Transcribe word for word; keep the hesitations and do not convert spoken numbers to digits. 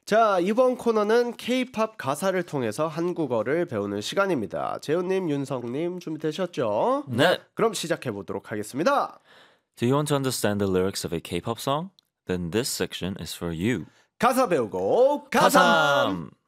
자, 이번 코너는 K-팝 가사를 통해서 한국어를 배우는 시간입니다. 재훈님, 윤성님 준비되셨죠? 네. 그럼 시작해 보도록 하겠습니다. Do you want to understand the lyrics of a K-pop song? Then this section is for you. 가사 배우고 가삼! 가삼!